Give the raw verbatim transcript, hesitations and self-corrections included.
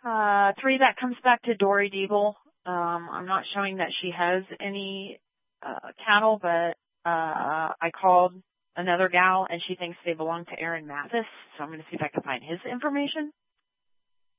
Uh, three, that comes back to Dory Deeble. Um, I'm not showing that she has any uh, cattle, but uh, I called another gal, and she thinks they belong to Aaron Mathis, so I'm going to see if I can find his information.